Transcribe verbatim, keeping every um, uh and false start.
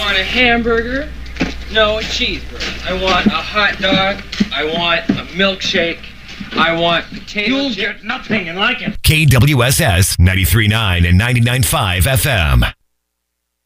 want a hamburger. No, a cheeseburger. I want a hot dog. I want a milkshake. I want potato You'll chips. get nothing like it. K W S S ninety-three point nine and ninety-nine point five F M.